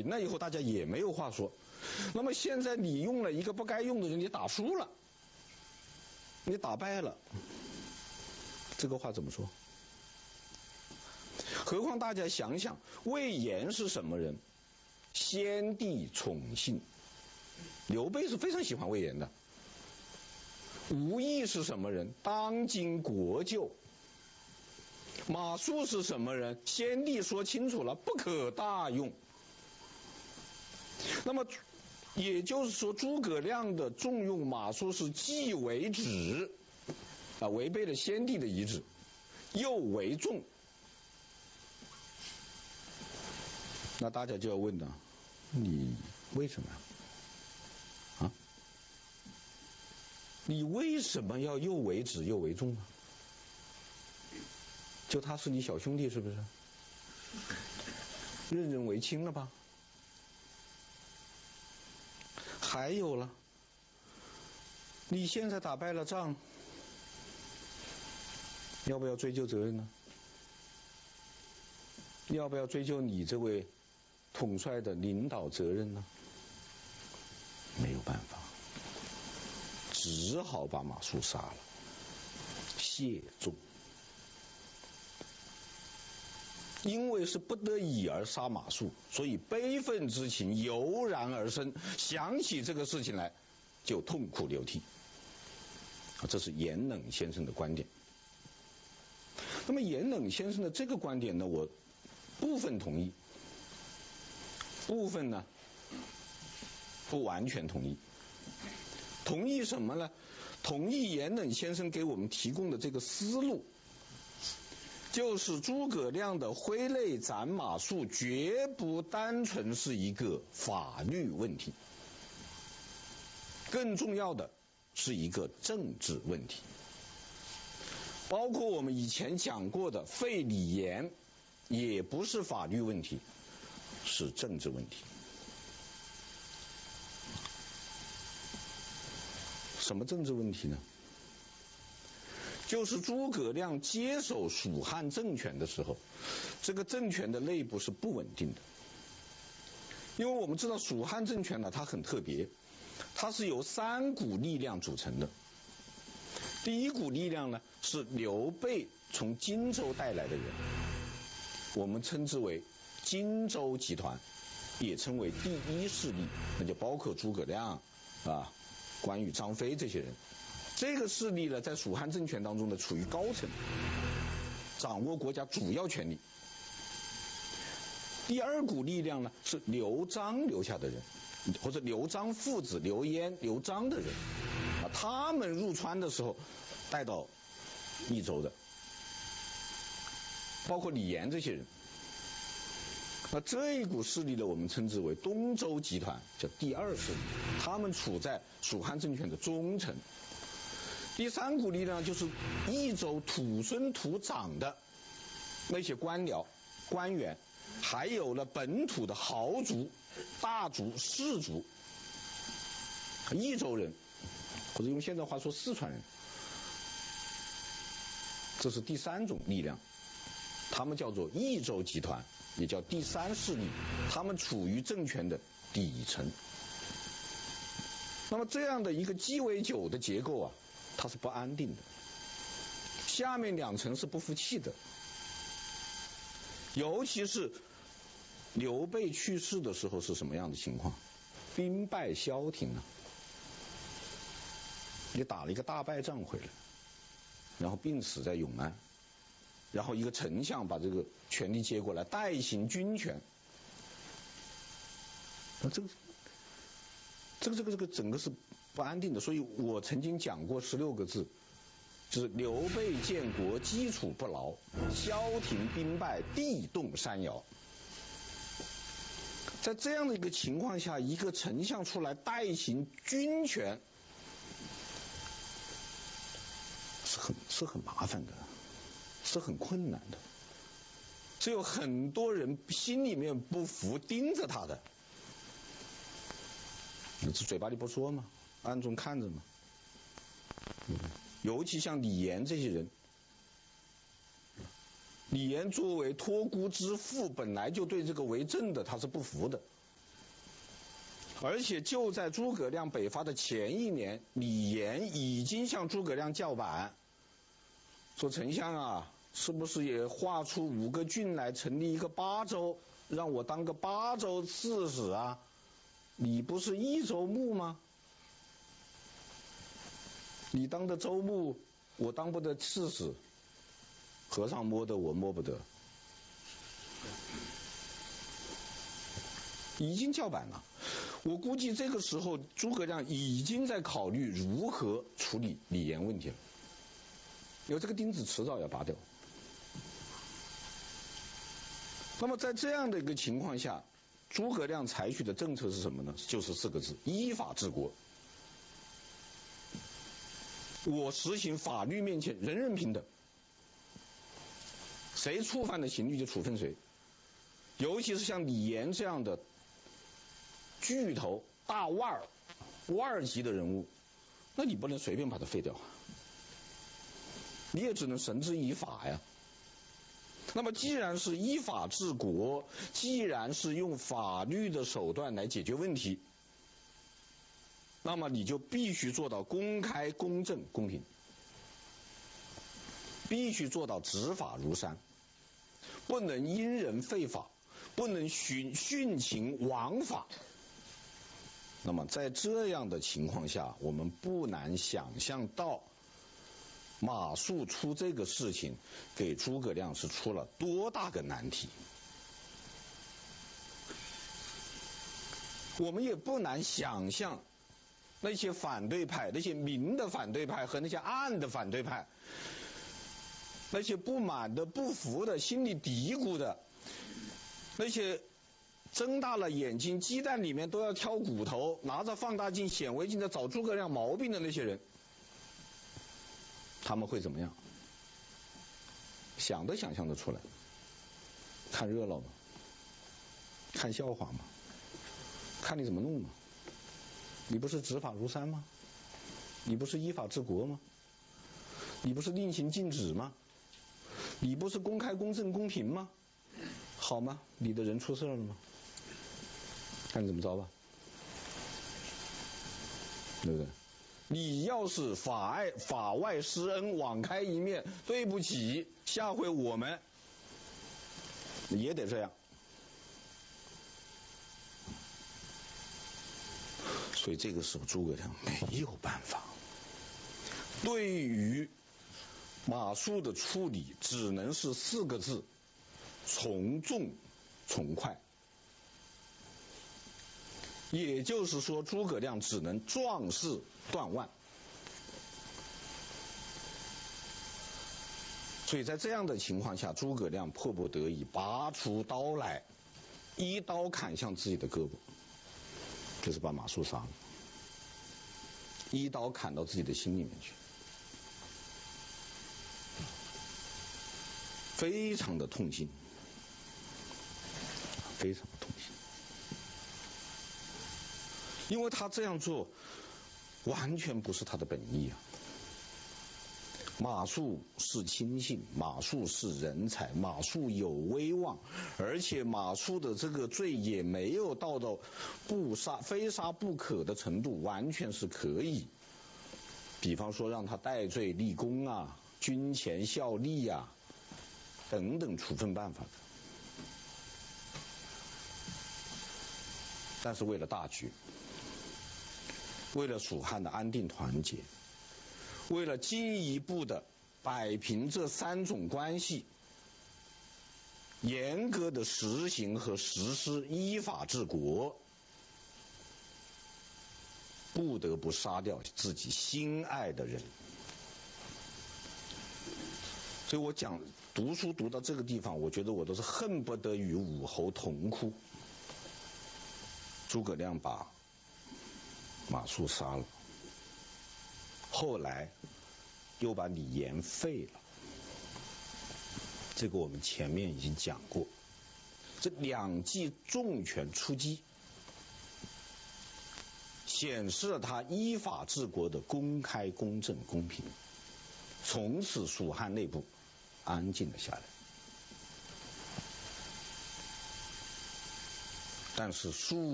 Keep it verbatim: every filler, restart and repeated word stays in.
赢了以后，大家也没有话说。那么现在你用了一个不该用的人，你打输了，你打败了，这个话怎么说？何况大家想想，魏延是什么人？先帝宠信，刘备是非常喜欢魏延的。吴懿是什么人？当今国舅。马谡是什么人？先帝说清楚了，不可大用。那么也就是说，诸葛亮的重用马谡是既为止，啊，违背了先帝的遗旨，又为重。那大家就要问了，你为什么呀？啊？你为什么要又为止又为重呢？就他是你小兄弟是不是？任人唯亲了吧？还有了，你现在打败了仗，要不要追究责任呢？要不要追究你这位统帅的领导责任呢？没有办法，只好把马谡杀了，谢众。因为是不得已而杀马谡，所以悲愤之情油然而生，想起这个事情来就痛哭流涕。这是严冷先生的观点。那么严冷先生的这个观点呢，我部分同意，部分呢不完全同意。同意什么呢？同意严冷先生给我们提供的这个思路，就是诸葛亮的挥泪斩马谡绝不单纯是一个法律问题，更重要的是一个政治问题。包括我们以前讲过的废李严，也不是法律问题，是政治问题。什么政治问题呢？就是诸葛亮接手蜀汉政权的时候，这个政权的内部是不稳定的。因为我们知道蜀汉政权呢，它很特别，它是由三股力量组成的。第一股力量呢，是刘备从荆州带来的人，我们称之为荆州集团，也称为第一势力，那就包括诸葛亮啊、关羽、张飞这些人。这个势力呢，在蜀汉政权当中呢，处于高层，掌握国家主要权力。第二股力量呢，是刘璋留下的人，或者刘璋父子刘焉、刘璋的人啊，他们入川的时候带到益州的，包括李严这些人。那这一股势力呢，我们称之为东周集团，叫第二势力，他们处在蜀汉政权的中层。第三股力量就是益州土生土长的那些官僚、官员，还有了本土的豪族、大族、士族，益州人，或者用现在话说四川人，这是第三种力量，他们叫做益州集团，也叫第三势力，他们处于政权的底层。那么这样的一个鸡尾酒的结构啊，它是不安定的，下面两层是不服气的。尤其是刘备去世的时候是什么样的情况？兵败萧亭啊，你打了一个大败仗回来，然后病死在永安，然后一个丞相把这个权力接过来，代行军权。那这个这个这个这个整个是不安定的，所以我曾经讲过十六个字，就是刘备建国基础不牢，萧亭兵败，地动山摇。在这样的一个情况下，一个丞相出来代行军权，是很是很麻烦的，是很困难的，是有很多人心里面不服，盯着他的。你这嘴巴里不说吗？暗中看着吗？尤其像李严这些人，李严作为托孤之父，本来就对这个为政的他是不服的， 而且就在诸葛亮北伐的前一年，李严已经向诸葛亮叫板，说丞相啊，是不是也划出五个郡来，成立一个巴州，让我当个巴州刺史啊？你不是益州牧吗？你当的州牧，我当不得刺史，和尚摸得我摸不得。已经叫板了，我估计这个时候诸葛亮已经在考虑如何处理李严问题了，因为这个钉子迟早要拔掉。那么在这样的一个情况下，诸葛亮采取的政策是什么呢？就是四个字：依法治国。我实行法律面前人人平等，谁触犯了刑律就处分谁，尤其是像李严这样的巨头大腕儿、腕儿级的人物，那你不能随便把他废掉啊，你也只能绳之以法呀。那么既然是依法治国，既然是用法律的手段来解决问题，那么你就必须做到公开、公正、公平，必须做到执法如山，不能因人废法，不能徇徇情枉法。那么在这样的情况下，我们不难想象到马谡出这个事情给诸葛亮是出了多大个难题。我们也不难想象那些反对派，那些明的反对派和那些暗的反对派，那些不满的、不服的、心里嘀咕的，那些睁大了眼睛鸡蛋里面都要挑骨头，拿着放大镜显微镜在找诸葛亮毛病的那些人，他们会怎么样？想都想象得出来。看热闹吗？看笑话吗？看你怎么弄吗？你不是执法如山吗？你不是依法治国吗？你不是令行禁止吗？你不是公开公正公平吗？好吗？你的人出事了吗？看你怎么着吧，对不对？你要是法外法外施恩，网开一面，对不起，下回我们也得这样。所以这个时候诸葛亮没有办法，对于马谡的处理只能是四个字：从重从快。也就是说，诸葛亮只能壮士断腕。所以在这样的情况下，诸葛亮迫不得已拔出刀来，一刀砍向自己的胳膊，就是把马谡杀了，一刀砍到自己的心里面去，非常的痛心，非常的痛心。因为他这样做完全不是他的本意啊。马谡是亲信，马谡是人才，马谡有威望，而且马谡的这个罪也没有到到不杀非杀不可的程度，完全是可以，比方说让他戴罪立功啊，军前效力啊等等处分办法的。但是为了大局，为了蜀汉的安定团结，为了进一步的摆平这三种关系，严格的实行和实施依法治国，不得不杀掉自己心爱的人。所以我讲读书读到这个地方，我觉得我都是恨不得与武侯同哭。诸葛亮把马谡杀了，后来又把李严废了，这个我们前面已经讲过。这两记重拳出击，显示了他依法治国的公开、公正、公平。从此蜀汉内部安静了下来。但是蜀